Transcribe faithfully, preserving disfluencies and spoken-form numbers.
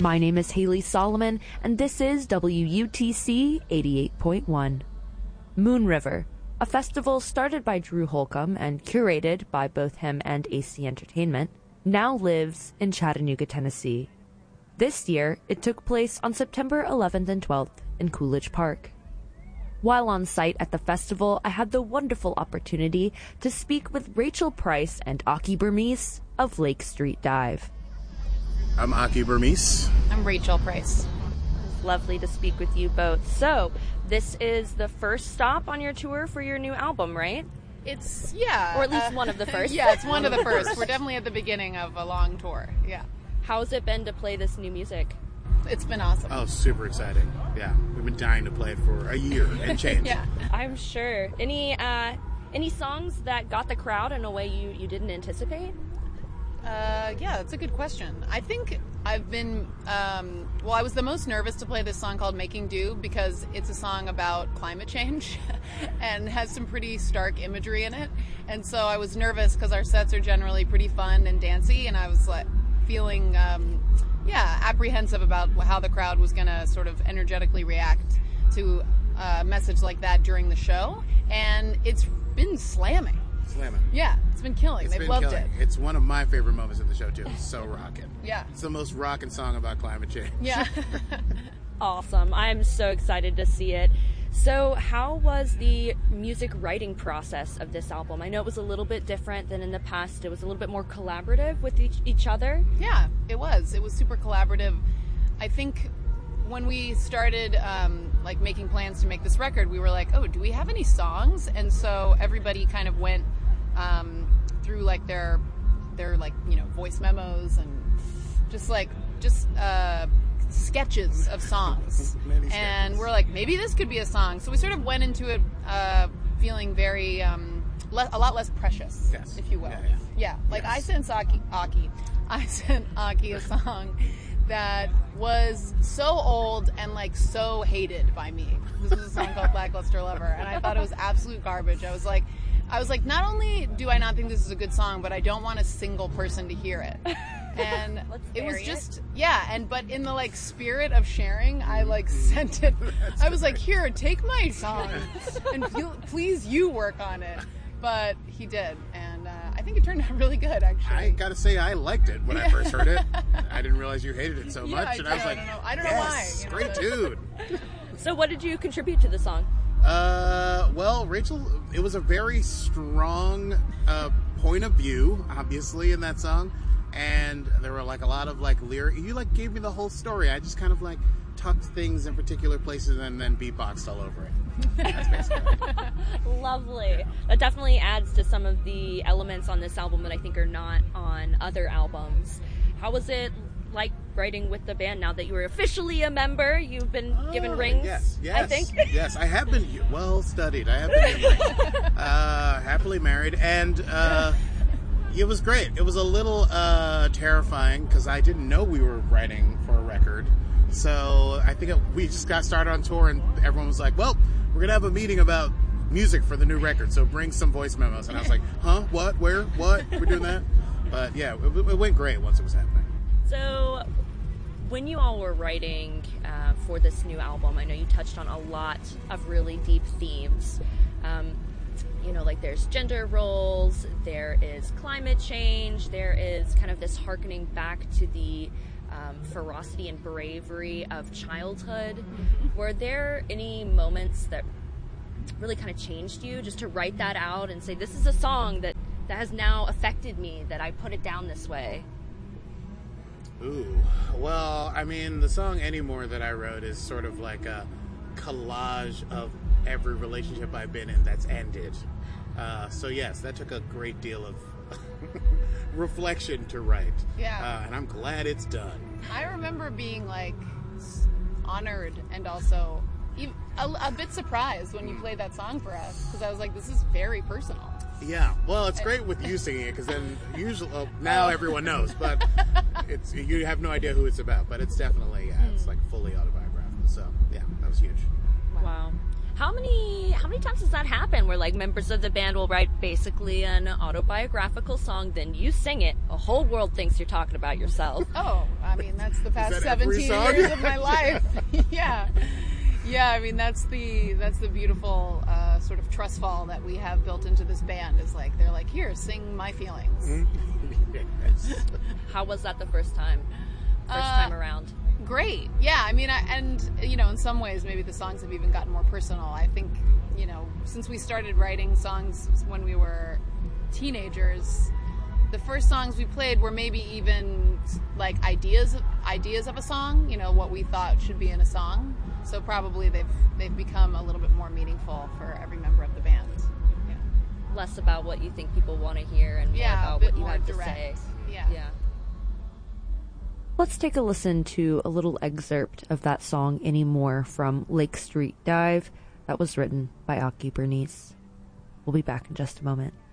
My name is Haley Solomon, and this is W U T C eighty-eight point one. Moon River, a festival started by Drew Holcomb and curated by both him and A C Entertainment, now lives in Chattanooga, Tennessee. This year, it took place on September eleventh and twelfth in Coolidge Park. While on site at the festival, I had the wonderful opportunity to speak with Rachel Price and Aki Burmese of Lake Street Dive. I'm Aki Burmese. I'm Rachel Price. It's lovely to speak with you both. So, this is the first stop on your tour for your new album, right? It's, yeah. Or at least uh, one of the first. Yeah, it's one of the first. We're definitely at the beginning of a long tour, yeah. How's it been to play this new music? It's been awesome. Oh, super exciting. Yeah, we've been dying to play it for a year and change. Yeah. I'm sure. Any uh, any songs that got the crowd in a way you, you didn't anticipate? Uh, yeah, that's a good question. I think I've been, um, well, I was the most nervous to play this song called Making Do because it's a song about climate change and has some pretty stark imagery in it. And so I was nervous because our sets are generally pretty fun and dancey, and I was like feeling, um, yeah, apprehensive about how the crowd was going to sort of energetically react to a message like that during the show. And it's been slamming. Slamming. Yeah, it's been killing. It's They've been loved killing. it. It's one of my favorite moments of the show, too. It's so rocking. Yeah. It's the most rocking song about climate change. Yeah. Awesome. I'm so excited to see it. So how was the music writing process of this album? I know it was a little bit different than in the past. It was a little bit more collaborative with each, each other. Yeah, it was. It was super collaborative. I think when we started um, like making plans to make this record, we were like, oh, do we have any songs? And so everybody kind of went um, through like their their like, you know, voice memos and just like just uh, sketches of songs. And we're like, maybe this could be a song. So we sort of went into it uh, feeling very um, le- a lot less precious, yes. if you will. Yeah, yeah. yeah like yes. I sent Aki, Aki, I sent Aki a song that was so old and like so hated by me. This was a song called Lackluster Lover, and I thought it was absolute garbage. I was like, I was like, not only do I not think this is a good song, but I don't want a single person to hear it. And it was just, it. yeah, and but in the like spirit of sharing, I like sent it. I was like, here, take my song, and please you work on it. But he did, and uh, I think it turned out really good, actually. I gotta say, I liked it when I first heard it. I didn't realize you hated it so yeah, much, I and I was like, I don't know, I don't know yes, why. You know? Great dude. So what did you contribute to the song? Uh, well, Rachel, it was a very strong uh, point of view, obviously, in that song, and there were like a lot of like lyric. You like gave me the whole story. I just kind of like tucked things in particular places and then beatboxed all over it. That's basically it. Lovely. That definitely adds to some of the elements on this album that I think are not on other albums. How was it like writing with the band now that you were officially a member? You've been oh, given rings, yes, yes, I think. Yes, I have been well studied. I have been given uh, happily married, and uh, it was great. It was a little uh, terrifying because I didn't know we were writing for a record. So I think it, we just got started on tour, and everyone was like, well, we're going to have a meeting about music for the new record, so bring some voice memos. And I was like, huh? What? Where? What? We're doing that? But yeah, it, it went great once it was happening. So when you all were writing uh, for this new album, I know you touched on a lot of really deep themes. Um, you know, like there's gender roles, there is climate change, there is kind of this hearkening back to the um, ferocity and bravery of childhood. Mm-hmm. Were there any moments that really kind of changed you just to write that out and say, this is a song that, that has now affected me, that I put it down this way? Ooh, well, I mean, the song Anymore that I wrote is sort of like a collage of every relationship I've been in that's ended. Uh, so yes, that took a great deal of reflection to write. Yeah. Uh, and I'm glad it's done. I remember being like honored and also even a, a bit surprised when you played that song for us, because I was like, this is very personal. Yeah, well, it's great with you singing it, because then usually uh, now oh. everyone knows, but it's you have no idea who it's about. But it's definitely yeah, it's like fully autobiographical. So yeah, that was huge. Wow. How many how many times does that happen where like members of the band will write basically an autobiographical song, then you sing it, a whole world thinks you're talking about yourself? Oh, uh, I mean, that's the past that every seventeen song? years of my life. Yeah. Yeah, I mean, that's the that's the beautiful uh, sort of trust fall that we have built into this band. Is like, they're like, here, sing my feelings. Yes. How was that the first time? First Uh, time around? Great. Yeah, I mean, I, and, you know, in some ways, maybe the songs have even gotten more personal. I think, you know, since we started writing songs when we were teenagers, the first songs we played were maybe even, like, ideas, ideas of a song, you know, what we thought should be in a song. So probably they've they've become a little bit more meaningful for every member of the band. Yeah, Less about what you think people want to hear and more yeah a about bit what you more have direct. to say. Yeah. Yeah. Let's take a listen to a little excerpt of that song Anymore from Lake Street Dive that was written by Aki Bernice. We'll be back in just a moment.